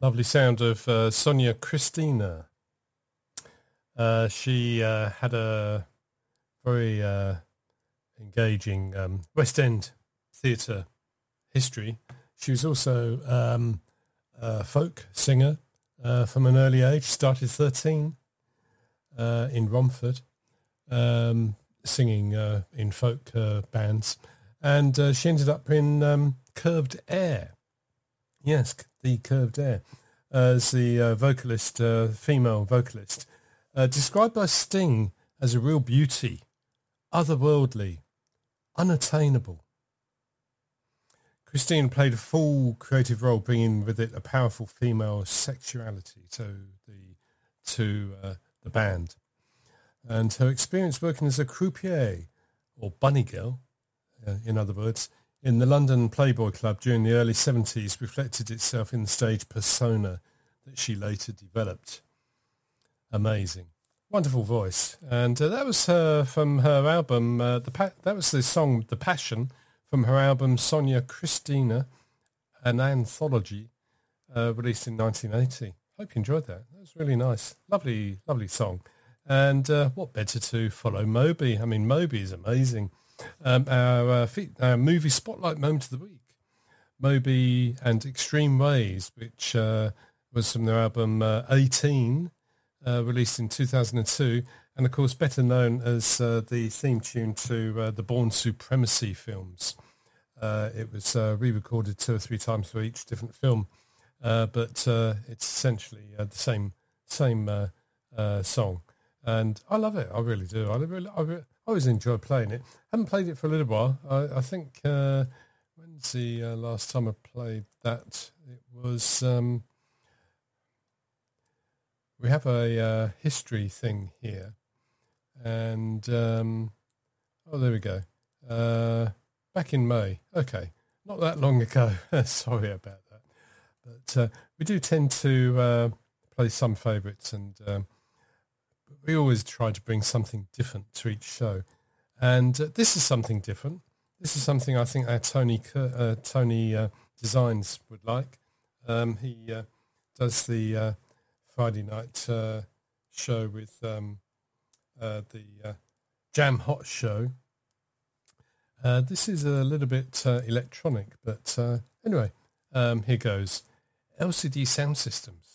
Lovely sound of Sonia Christina. She had a very engaging West End theatre history. She was also a folk singer from an early age. Started 13 in Romford, singing in folk bands. And she ended up in Curved Air. Yes, the Curved Air, as the vocalist, female vocalist, described by Sting as a real beauty, otherworldly, unattainable. Christine played a full creative role, bringing with it a powerful female sexuality to the band. And her experience working as a croupier, or bunny girl, in other words, in the London Playboy Club during the early 70s reflected itself in the stage persona that she later developed. Amazing. Wonderful voice. And that was from her album, that was the song The Passion, from her album Sonia Christina, an anthology released in 1980. Hope you enjoyed that. That was really nice. Lovely, lovely song. And what better to follow Moby? I mean, Moby is amazing. Our movie spotlight moment of the week, Moby and Extreme Ways, which was from their album 18, released in 2002, and of course better known as the theme tune to the Bourne Supremacy films. It was re-recorded 2 or 3 times for each different film, but it's essentially the same song. And I love it. I really do. I always enjoy playing it. Haven't played it for a little while. I think when's the last time I played that? It was we have a history thing here, and oh, there we go. Back in May. Okay, not that long ago. Sorry about that, but we do tend to play some favourites, and we always try to bring something different to each show. And this is something different. This is something I think our Tony Designs would like. He does the Friday night show with the Jam Hot show. This is a little bit electronic, but anyway, here goes. LCD Sound Systems.